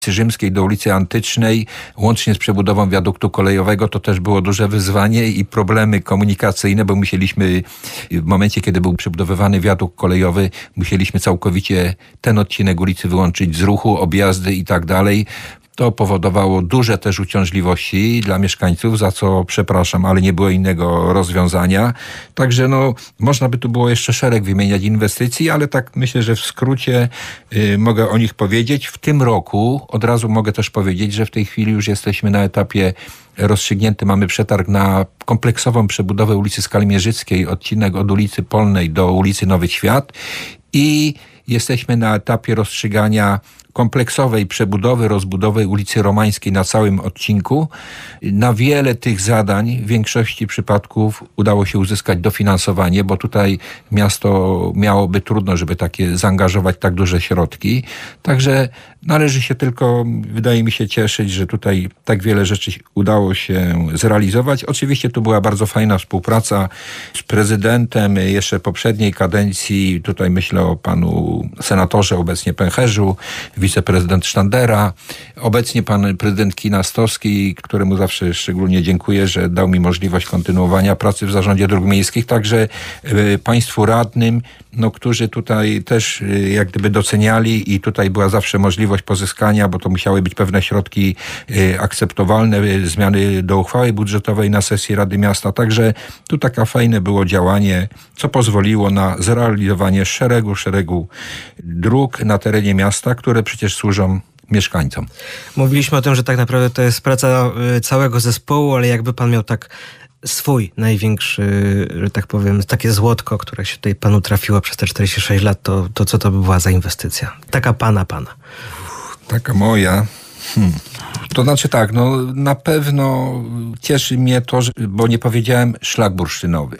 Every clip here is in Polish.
Rzymskiej do ulicy Antycznej, łącznie z przebudową wiaduktu kolejowego, to też było duże wyzwanie i problemy komunikacyjne, bo musieliśmy, w momencie kiedy był przebudowywany wiadukt kolejowy, musieliśmy całkowicie ten odcinek ulicy wyłączyć z ruchu, objazdy i tak dalej. To powodowało duże też uciążliwości dla mieszkańców, za co przepraszam, ale nie było innego rozwiązania. Także można by tu było jeszcze szereg wymieniać inwestycji, ale tak myślę, że w skrócie mogę o nich powiedzieć. W tym roku od razu mogę też powiedzieć, że w tej chwili już jesteśmy na etapie rozstrzygnięty. Mamy przetarg na kompleksową przebudowę ulicy Skalmierzyckiej, odcinek od ulicy Polnej do ulicy Nowy Świat i jesteśmy na etapie rozstrzygania kompleksowej przebudowy, rozbudowy ulicy Romańskiej na całym odcinku. Na wiele tych zadań w większości przypadków udało się uzyskać dofinansowanie, bo tutaj miasto miałoby trudno, żeby zaangażować tak duże środki. Także należy się tylko, wydaje mi się, cieszyć, że tutaj tak wiele rzeczy udało się zrealizować. Oczywiście tu była bardzo fajna współpraca z prezydentem jeszcze poprzedniej kadencji. Tutaj myślę o panu senatorze, obecnie pęcherzu, wiceprezydent Sztandera, obecnie pan prezydent Kinastowski, któremu zawsze szczególnie dziękuję, że dał mi możliwość kontynuowania pracy w Zarządzie Dróg Miejskich, także państwu radnym, którzy tutaj też jak gdyby doceniali i tutaj była zawsze możliwość pozyskania, bo to musiały być pewne środki akceptowalne, zmiany do uchwały budżetowej na sesji Rady Miasta, także tu taka fajne było działanie, co pozwoliło na zrealizowanie szeregu dróg na terenie miasta, które przecież służą mieszkańcom. Mówiliśmy o tym, że tak naprawdę to jest praca całego zespołu, ale jakby pan miał tak swój największy, że tak powiem, takie złotko, które się tutaj panu trafiło przez te 46 lat, to co to by była za inwestycja? Taka pana. Taka moja. To znaczy tak, na pewno cieszy mnie to, bo nie powiedziałem szlak bursztynowy.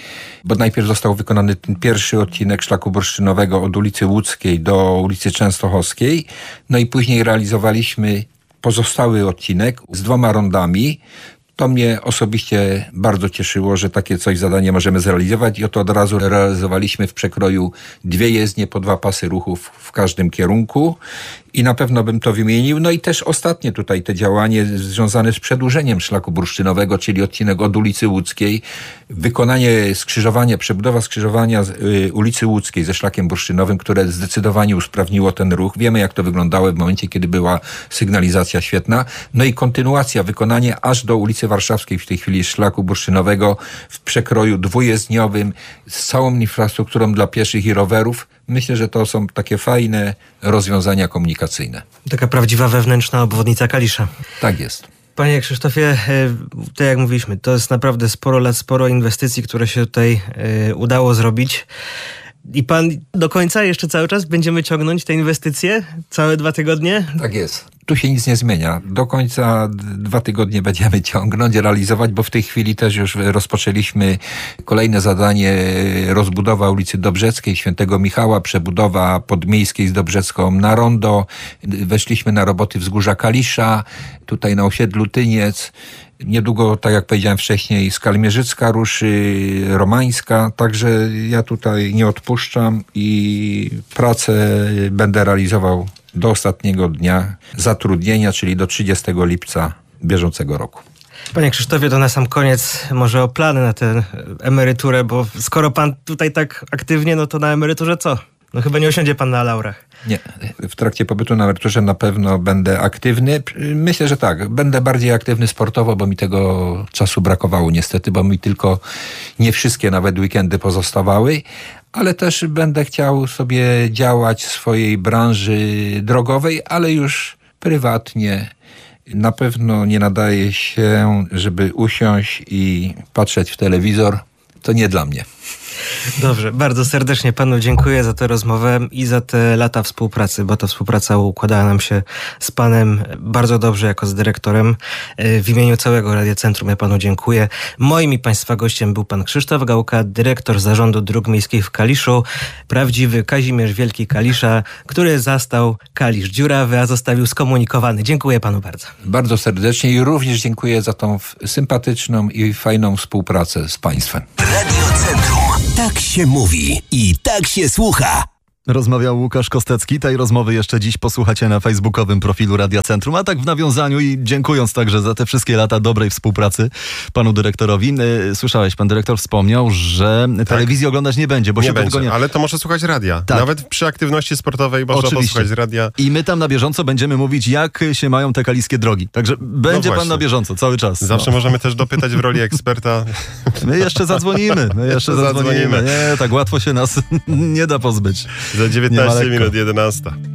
Bo najpierw został wykonany ten pierwszy odcinek szlaku bursztynowego od ulicy Łódzkiej do ulicy Częstochowskiej. I później realizowaliśmy pozostały odcinek z 2 rondami. To mnie osobiście bardzo cieszyło, że takie zadanie możemy zrealizować i od razu realizowaliśmy w przekroju 2 jezdnie po 2 pasy ruchów w każdym kierunku i na pewno bym to wymienił. I też ostatnie tutaj te działanie związane z przedłużeniem szlaku bursztynowego, czyli odcinek od ulicy Łódzkiej, wykonanie skrzyżowania, przebudowa skrzyżowania ulicy Łódzkiej ze szlakiem bursztynowym, które zdecydowanie usprawniło ten ruch. Wiemy, jak to wyglądało w momencie, kiedy była sygnalizacja świetna. I kontynuacja, wykonanie aż do ulicy Warszawskiej w tej chwili szlaku bursztynowego w przekroju 2-jezdniowym z całą infrastrukturą dla pieszych i rowerów. Myślę, że to są takie fajne rozwiązania komunikacyjne. Taka prawdziwa wewnętrzna obwodnica Kalisza. Tak jest. Panie Krzysztofie, tak jak mówiliśmy, to jest naprawdę sporo lat, sporo inwestycji, które się tutaj udało zrobić. I pan do końca jeszcze cały czas będziemy ciągnąć te inwestycje? Całe 2 tygodnie? Tak jest. Tu się nic nie zmienia. Do końca 2 tygodnie będziemy ciągnąć, realizować, bo w tej chwili też już rozpoczęliśmy kolejne zadanie, rozbudowa ulicy Dobrzeckiej, Świętego Michała, przebudowa podmiejskiej z Dobrzecką na rondo. Weszliśmy na roboty wzgórza Kalisza, tutaj na osiedlu Tyniec. Niedługo, tak jak powiedziałem wcześniej, Skalmierzycka ruszy, Romańska, także ja tutaj nie odpuszczam i pracę będę realizował do ostatniego dnia zatrudnienia, czyli do 30 lipca bieżącego roku. Panie Krzysztofie, to na sam koniec może o plany na tę emeryturę, bo skoro pan tutaj tak aktywnie, to na emeryturze co? Chyba nie osiądzie pan na laurach. Nie. W trakcie pobytu na emeryturze na pewno będę aktywny. Myślę, że tak. Będę bardziej aktywny sportowo, bo mi tego czasu brakowało niestety, bo mi tylko nie wszystkie nawet weekendy pozostawały. Ale też będę chciał sobie działać w swojej branży drogowej, ale już prywatnie. Na pewno nie nadaje się, żeby usiąść i patrzeć w telewizor. To nie dla mnie. Dobrze, bardzo serdecznie panu dziękuję za tę rozmowę i za te lata współpracy, bo ta współpraca układała nam się z panem bardzo dobrze jako z dyrektorem. W imieniu całego Radiocentrum ja panu dziękuję. Moim i państwa gościem był pan Krzysztof Gałka, dyrektor Zarządu Dróg Miejskich w Kaliszu, prawdziwy Kazimierz Wielki Kalisza, który zastał Kalisz dziurawy, a zostawił skomunikowany. Dziękuję panu bardzo. Bardzo serdecznie i również dziękuję za tą sympatyczną i fajną współpracę z państwem. Radiocentrum. Tak się mówi i tak się słucha. Rozmawiał Łukasz Kostecki. Tej rozmowy jeszcze dziś posłuchacie na facebookowym profilu Radia Centrum. A tak w nawiązaniu i dziękując także za te wszystkie lata dobrej współpracy panu dyrektorowi. Słyszałeś, pan dyrektor wspomniał, że telewizji oglądać nie będzie, bo nie się będzie, tego nie... ale to może słuchać radia. Tak. Nawet przy aktywności sportowej można posłuchać radia. I my tam na bieżąco będziemy mówić, jak się mają te kaliskie drogi. Także będzie pan na bieżąco cały czas. Zawsze możemy też dopytać w roli eksperta. My jeszcze zadzwonimy. Nie, tak łatwo się nas nie da pozbyć. Za 19 minut 11.